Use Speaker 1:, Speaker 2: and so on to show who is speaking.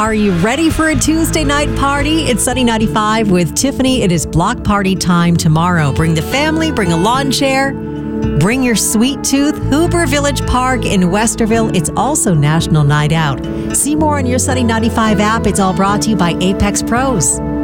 Speaker 1: Are you ready for a Tuesday night party? It's Sunny 95 with Tiffany. It is block party time tomorrow. Bring the family, bring a lawn chair, bring your sweet tooth. Huber Village Park in Westerville. It's also National Night Out. See more on your Sunny 95 app. It's all brought to you by Apex Pros.